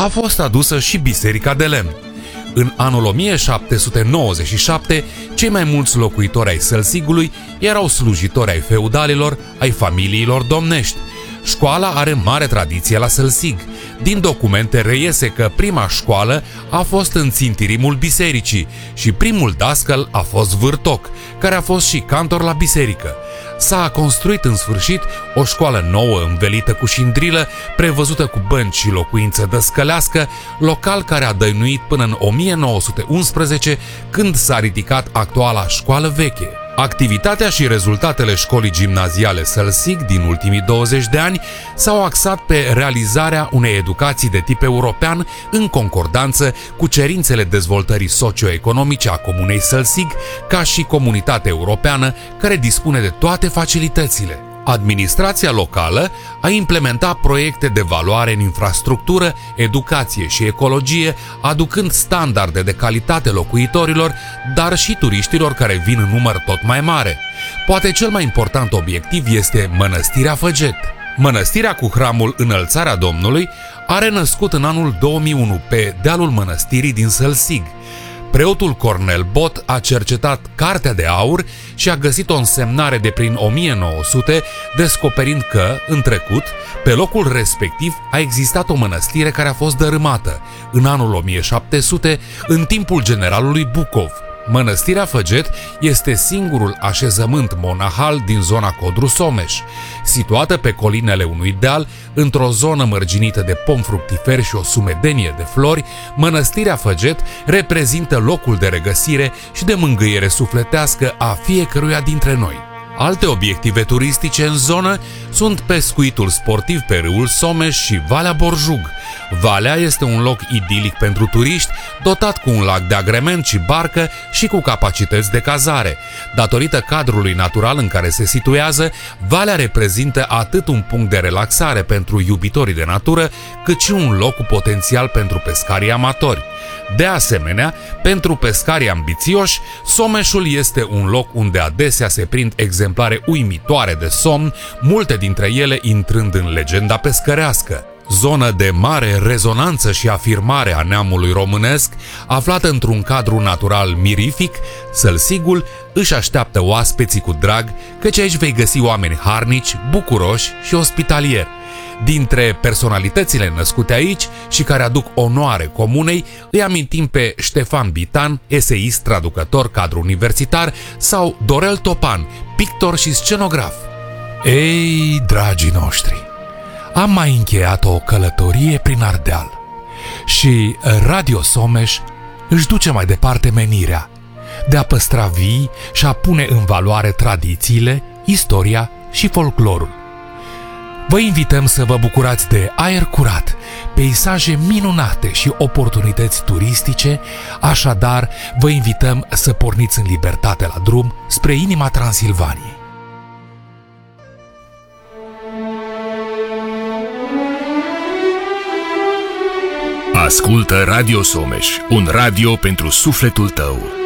a fost adusă și biserica de lemn. În anul 1797, cei mai mulți locuitori ai Sălsigului erau slujitori ai feudalilor, ai familiilor domnești. Școala are mare tradiție la Sălsig. Din documente reiese că prima școală a fost în țintirimul bisericii și primul dascăl a fost Vârtoc, care a fost și cantor la biserică. S-a construit în sfârșit o școală nouă învelită cu șindrilă, prevăzută cu bănci și locuință dăscălească, local care a dăinuit până în 1911, când s-a ridicat actuala școală veche. Activitatea și rezultatele școlii gimnaziale Sălsig din ultimii 20 de ani s-au axat pe realizarea unei educații de tip european în concordanță cu cerințele dezvoltării socioeconomice a comunei Sălsig, ca și comunitate europeană care dispune de toate facilitățile. Administrația locală a implementat proiecte de valoare în infrastructură, educație și ecologie, aducând standarde de calitate locuitorilor, dar și turiștilor care vin în număr tot mai mare. Poate cel mai important obiectiv este Mănăstirea Făget. Mănăstirea cu hramul Înălțarea Domnului a renăscut în anul 2001 pe dealul mănăstirii din Sălsig. Preotul Cornel Bot a cercetat Cartea de Aur și a găsit o însemnare de prin 1900, descoperind că, în trecut, pe locul respectiv a existat o mănăstire care a fost dărâmată, în anul 1700, în timpul generalului Bucov. Mănăstirea Făget este singurul așezământ monahal din zona Codru-Someș. Situată pe colinele unui deal, într-o zonă mărginită de pomi fructiferi și o sumedenie de flori, Mănăstirea Făget reprezintă locul de regăsire și de mângâiere sufletească a fiecăruia dintre noi. Alte obiective turistice în zonă sunt pescuitul sportiv pe râul Someș și Valea Borjug. Valea este un loc idilic pentru turiști, dotat cu un lac de agrement și barcă și cu capacități de cazare. Datorită cadrului natural în care se situează, Valea reprezintă atât un punct de relaxare pentru iubitorii de natură, cât și un loc cu potențial pentru pescarii amatori. De asemenea, pentru pescarii ambițioși, Someșul este un loc unde adesea se prind exemplare uimitoare de somn, multe dintre ele intrând în legenda pescărească. Zonă de mare rezonanță și afirmare a neamului românesc, aflată într-un cadru natural mirific, Sălsigul își așteaptă oaspeții cu drag, căci aici vei găsi oameni harnici, bucuroși și ospitalieri. Dintre personalitățile născute aici și care aduc onoare comunei, îi amintim pe Ștefan Bitan, eseist, traducător, cadru universitar, sau Dorel Topan, pictor și scenograf. Ei, dragii noștri, am mai încheiat o călătorie prin Ardeal și Radio Someș își duce mai departe menirea de a păstra vii și a pune în valoare tradițiile, istoria și folclorul. Vă invităm să vă bucurați de aer curat, peisaje minunate și oportunități turistice, așadar vă invităm să porniți în libertate la drum spre inima Transilvaniei. Ascultă Radio Someș, un radio pentru sufletul tău.